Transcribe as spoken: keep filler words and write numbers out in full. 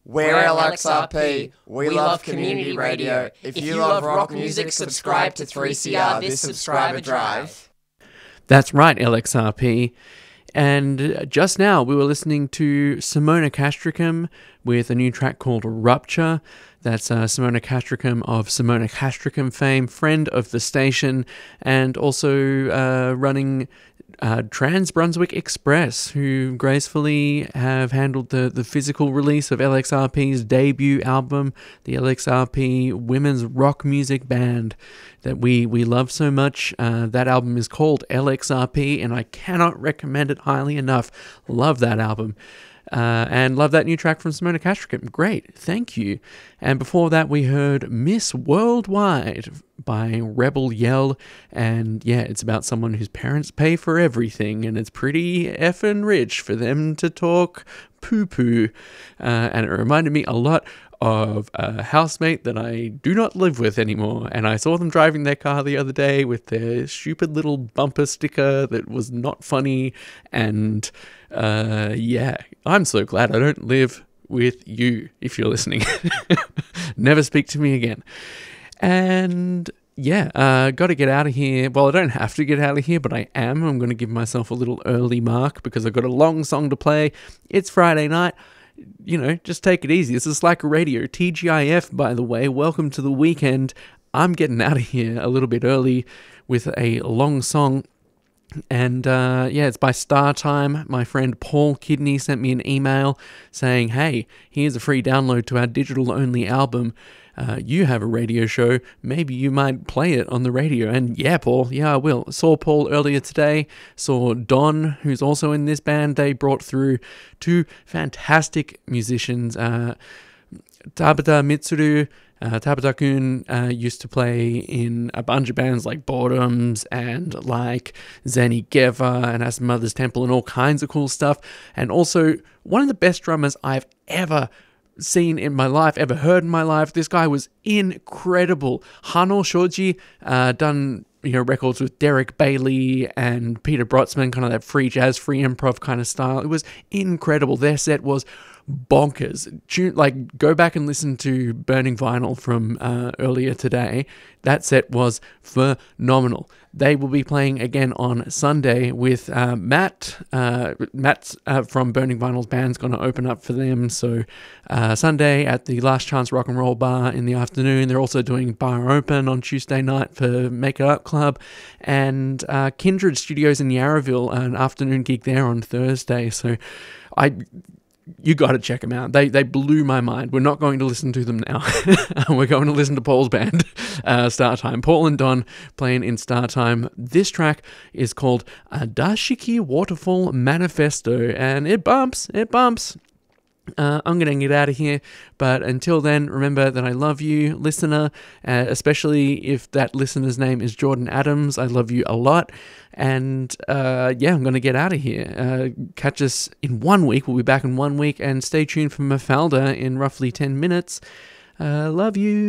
We're L X R P. We love community radio. If you love rock music, subscribe to three C R this subscriber drive. That's right, L X R P. And just now we were listening to Simona Castricum with a new track called Rupture. That's uh, Simona Castricum of Simona Castricum fame, friend of the station, and also uh, running uh, Trans Brunswick Express, who gracefully have handled the, the physical release of L X R P's debut album, the L X R P Women's Rock Music Band, that we, we love so much. Uh, that album is called L X R P, and I cannot recommend it highly enough. Love that album. Uh, and love that new track from Simona Castricum. Great, thank you. And before that, we heard Miss Worldwide by Rebel Yell. And yeah, it's about someone whose parents pay for everything, and it's pretty effing rich for them to talk poo-poo. Uh, and it reminded me a lot of a housemate that I do not live with anymore, and I saw them driving their car the other day with their stupid little bumper sticker that was not funny, and uh, yeah, I'm so glad I don't live with you, if you're listening. Never speak to me again. And yeah, uh, got to get out of here. Well, I don't have to get out of here, but I am. I'm going to give myself a little early mark because I've got a long song to play. It's Friday night. You know, just take it easy. This is like a radio. T G I F, by the way. Welcome to the weekend. I'm getting out of here a little bit early with a long song. And uh, yeah, it's by Star Time. My friend Paul Kidney sent me an email saying, hey, here's a free download to our digital-only album. Uh, you have a radio show, maybe you might play it on the radio. And yeah, Paul, yeah, I will. Saw Paul earlier today, saw Don, who's also in this band. They brought through two fantastic musicians, uh, Tabata Mitsuru. Uh, Tabata-kun uh, used to play in a bunch of bands like Bottoms and like Zeni Geva and As Mother's Temple and all kinds of cool stuff. And also one of the best drummers I've ever seen in my life, ever heard in my life. This guy was incredible. Hano Shoji, uh, done you know records with Derek Bailey and Peter Brotzman, kind of that free jazz, free improv kind of style. It was incredible. Their set was bonkers. Tune, like, go back and listen to Burning Vinyl from uh, earlier today. That set was phenomenal. They will be playing again on Sunday with uh, Matt. Uh, Matt uh, from Burning Vinyl's band's going to open up for them. So uh, Sunday at the Last Chance Rock and Roll Bar in the afternoon. They're also doing Bar Open on Tuesday night for Make It Up Club. And uh, Kindred Studios in Yarraville, an afternoon gig there on Thursday. So I... You got to check them out. They they blew my mind. We're not going to listen to them now. We're going to listen to Paul's band, uh, Star Time. Paul and Don playing in Star Time. This track is called Adashiki Waterfall Manifesto, and it bumps. It bumps. Uh, I'm going to get out of here, but until then, remember that I love you, listener, uh, especially if that listener's name is Jordan Adams. I love you a lot, and uh, yeah, I'm going to get out of here. Uh, catch us in one week. We'll be back in one week, and stay tuned for Mafalda in roughly ten minutes. Uh, love you.